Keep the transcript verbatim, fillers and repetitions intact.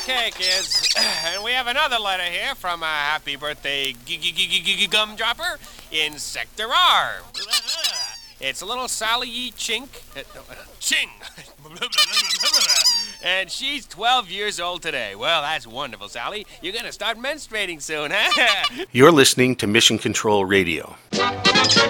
Okay, kids, and we have another letter here from a happy birthday g- g- g- g- g- gumdropper in Sector R. It's little Sally E. Chink. uh, no, uh, Ching! And she's twelve years old today. Well, that's wonderful, Sally. You're going to start menstruating soon, huh? You're listening to Mission Control Radio.